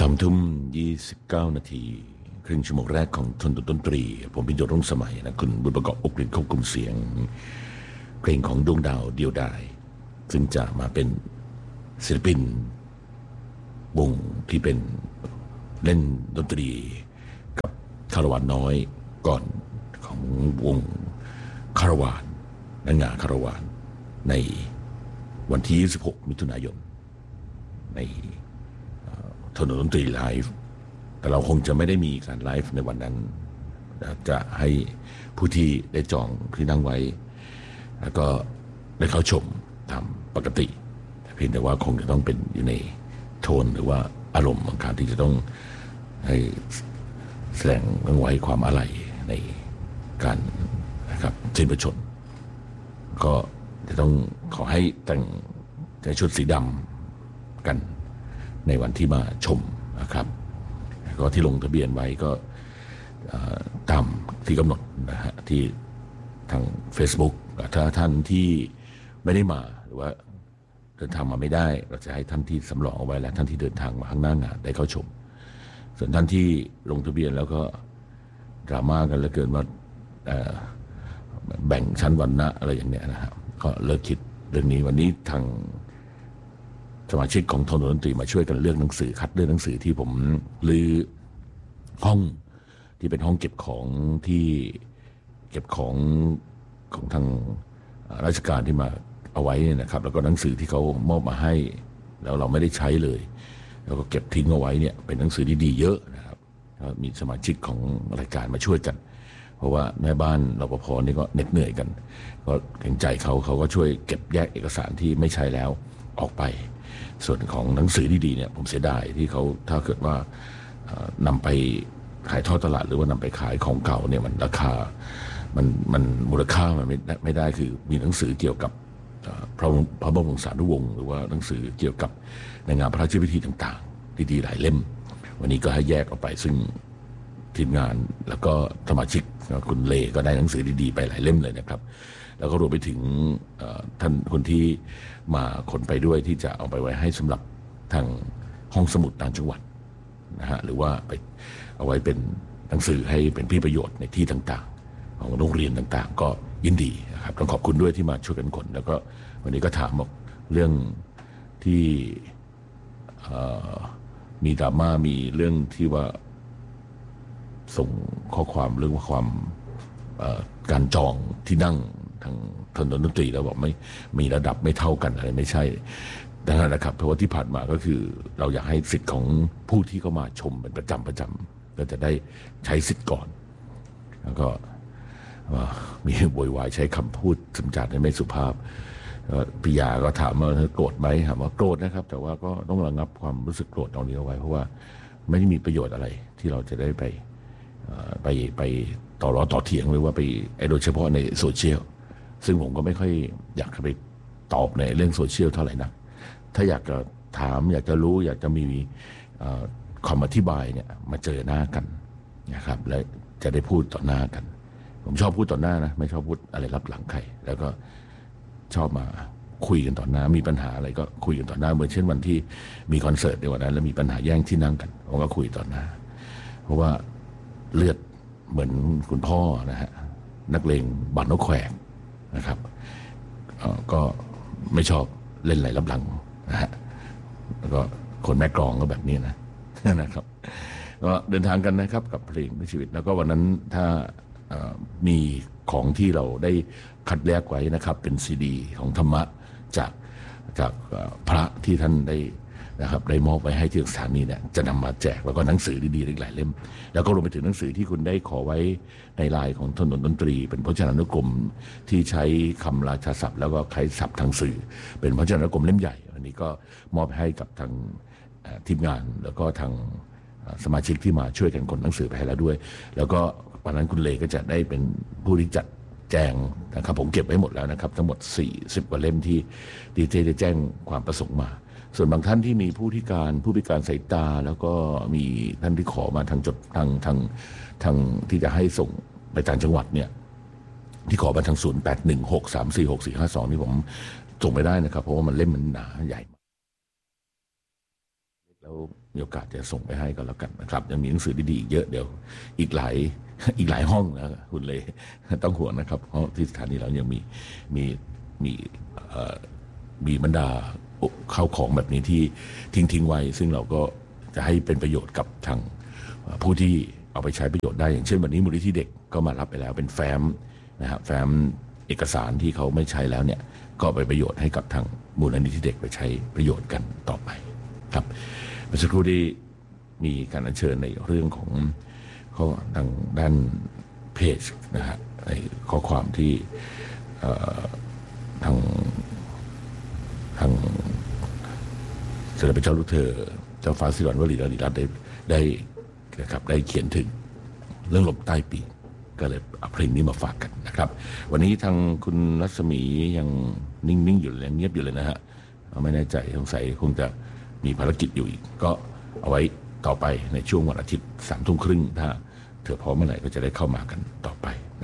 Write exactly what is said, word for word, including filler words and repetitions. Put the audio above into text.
ามทุ่มยี่สิบเก้านาทีครึ่งชั่วโมงแรกของทนดนตรีผมพิโยรุ่งสมัยนะคุณบุญประกอบอุกฤษควบคุมเสียงเพลงของดวงดาวเดียวดายซึ่งจะมาเป็นศิลปินวงที่เป็นเล่นดนตรีกับคาราวานน้อยก่อนของวงคาราวานนักงานคาราวานในวันที่ยี่สิบหกมิถุนายนในถนนดนตรีไลฟ์แต่เราคงจะไม่ได้มีการไลฟ์ในวันนั้นจะให้ผู้ที่ได้จองที่นั่งไว้แล้วก็ได้เข้าชมตามปกติเพียงแต่ว่าคงจะต้องเป็นอยู่ในโทนหรือว่าอารมณ์ของการที่จะต้องให้แสดงเรื่องไว้ความอาลัยในการนะครับสิ้นพระชนม์ก็จะต้องขอให้แต่งในชุดสีดำกันในวันที่มาชมนะครับก็ที่ลงทะเบียนไว้ก็ตามที่กำหนดนะฮะที่ทาง Facebook ถ้าท่านที่ไม่ได้มาหรือว่าเดินทางมาไม่ได้เราจะให้ท่านที่สำรองเอาไว้และท่านที่เดินทางมาข้างหน้างานได้เข้าชมส่วนท่านที่ลงทะเบียนแล้วก็ดราม่ากันเหลือเกินว่าแบ่งชั้นวรรณะอะไรอย่างเนี้ยนะครับก็เลิกคิดเรื่องนี้วันนี้ทางสมาชิกของทนดนตรีมาช่วยกันเลือกหนังสือคัดเลือกหนังสือที่ผมลือห้องที่เป็นห้องเก็บของที่เก็บของของทางราชการที่มาเอาไว้นะครับแล้วก็หนังสือที่เขามอบมาให้แล้วเราไม่ได้ใช้เลยแล้วก็เก็บทิ้งเอาไว้เนี่ยเป็นหนังสือดีๆเยอะนะครับมีสมาชิกของรายการมาช่วยกันเพราะว่าแม่บ้านรปภนี่ก็เหน็ดเหนื่อยกันก็เกรงใจเขาเขาก็ช่วยเก็บแยกเอกสารที่ไม่ใช้แล้วออกไปส่วนของหนังสือดีๆเนี่ยผมเสียดายที่เขาถ้าเกิดว่านำไปขายทอดตลาดหรือว่านำไปขายของเก่าเนี่ยมันราคามันมันมูลค่ามันไม่ไม่ได้คือมีหนังสือเกี่ยวกับพระพระบรมสารีวงศ์หรือว่าหนังสือเกี่ยวกับในงานพระราชพิธีต่างๆดีๆหลายเล่มวันนี้ก็ให้แยกออกไปซึ่งทีมงานแล้วก็สมาชิกคุณเลก็ได้หนังสือดีๆไปหลายเล่มเลยนะครับแล้วก็รวมไปถึงท่านคนที่มาขนไปด้วยที่จะเอาไปไว้ให้สำหรับทางห้องสมุดต่างจังหวัดนะฮะหรือว่าไปเอาไว้เป็นหนังสือให้เป็นที่ประโยชน์ในที่ต่างๆของโรงเรียนต่างๆก็ยินดีนะครับต้องขอบคุณด้วยที่มาช่วยกันขนแล้วก็วันนี้ก็ถามบอกเรื่องที่มีดราม่ามีเรื่องที่ว่าส่งข้อความเรื่องว่าความการจองที่นั่งทางถนนดนตรีแล้วบอกไม่มีระดับไม่เท่ากันอะไรไม่ใช่ดังนั้นนะครับเพราะว่าที่ผ่านมาก็คือเราอยากให้สิทธิ์ของผู้ที่เข้ามาชมเป็นประจำประจำก็จะได้ใช้สิทธิ์ก่อนแล้วก็มีโวยวายใช้คำพูดสมจารไม่สุภาพปิยาก็ถามว่าโกรธไหมถามว่าโกรธนะครับแต่ว่าก็ต้องระงับความรู้สึกโกรธตรงนี้เอาไว้เพราะว่าไม่ได้มีประโยชน์อะไรที่เราจะได้ไปไปไปต่อร้อต่อเถียงหรือว่าไปโดยเฉพาะในโซเชียลซึ่งผมก็ไม่ค่อยอยากไปตอบในเรื่องโซเชียลเท่าไหร่นักถ้าอยากจะถามอยากจะรู้อยากจะมีคำอธิบายเนี่ยมาเจอหน้ากันนะครับและจะได้พูดต่อหน้ากันผมชอบพูดต่อหน้านะไม่ชอบพูดอะไรรับหลังใครแล้วก็ชอบมาคุยกันต่อหน้ามีปัญหาอะไรก็คุยกันต่อหน้าเหมือนเช่นวันที่มีคอนเสิร์ตในวันนั้นแล้วมีปัญหาแย่งที่นั่งกันผมก็คุยต่อหน้าเพราะว่าเลือดเหมือนคุณพ่อนะฮะนักเลงบัตรนกแขวกนะครับก็ไม่ชอบเล่นไหลรับหลังนะฮะแล้วก็คนแม่กลองก็แบบนี้นะนะครับก็เดินทางกันนะครับกับเพลงในชีวิตแล้วก็วันนั้นถ้ามีของที่เราได้คัดแยกไว้นะครับเป็นซีดีของธรรมะจากจากพระที่ท่านได้นะครับได้มอบไว้ให้ที่สถานีเนี่ยจะนำมาแจกแล้วก็หนังสือดีๆหลายเล่มแล้วก็รวมไปถึงหนังสือที่คุณได้ขอไว้ในไลน์ของถนนดนตรีเป็นพจนานุกรมที่ใช้คำราชาศัพท์แล้วก็ใช้ศัพท์ทางสื่อเป็นพจนานุกรมเล่มใหญ่อันนี้ก็มอบให้กับทางทีมงานแล้วก็ทางสมาชิกที่มาช่วยกันขนหนังสือไปให้แล้วด้วยแล้วก็วันนั้นคุณเลก็จะได้เป็นผู้ที่จัดแจงนะครับผมเก็บไว้หมดแล้วนะครับทั้งหมดสี่สิบกว่าเล่มที่ดีเจได้แจ้งความประสงค์มาส่วนบางท่านที่มีผู้พิการผู้พิการสายตาแล้วก็มีท่านที่ขอมาทางจดทางทางทางที่จะให้ส่งไปต่างจังหวัดเนี่ยที่ขอมาทางศูนย์แปดหนึ่งหกสามสี่หกสี่ห้าสองนี่ผมส่งไปได้นะครับเพราะว่ามันเล่มมันหนาใหญ่แล้วมีโอกาสจะส่งไปให้ก็แล้วกันนะครับยังมีหนังสือดีๆอีกเยอะเดี๋ยวอีกหลายอีกหลายห้องนะคุณเลยต้องห่วงนะครับเพราะที่สถานีเรายังมีมีมีมีบรรดาข้าวของแบบนี้ที่ทิ้งทิ้งไว้ซึ่งเราก็จะให้เป็นประโยชน์กับทางผู้ที่เอาไปใช้ประโยชน์ได้อย่างเช่นวันนี้มูลนิธิเด็กก็มารับไปแล้วเป็นแฟ้มนะครับแฟ้มเอกสารที่เขาไม่ใช้แล้วเนี่ยก็ไปประโยชน์ให้กับทางมูลนิธิเด็กไปใช้ประโยชน์กันต่อไปครับเมื่อสักครู่ที่มีการอัญเชิญในเรื่องของข้อทางด้านเพจนะฮะในข้อความที่ทางทางศิลปินเจ้าลูกเธอเจ้าฟ้าสิริวัณวลีรัตน์ได้ได้นะครับได้เขียนถึงเรื่องลมใต้ปีกก็เลยเอาเพลงนี้มาฝากกันนะครับวันนี้ทางคุณรัศมียังนิ่งๆอยู่เลยเงียบอยู่เลยนะฮะไม่แน่ใจสงสัยคงจะมีภารกิจอยู่อีกก็เอาไว้ต่อไปในช่วงวันอาทิตย์สามทุ่มครึ่งถ้าเธอพร้อมเมื่อไหร่ก็จะได้เข้ามากันต่อไป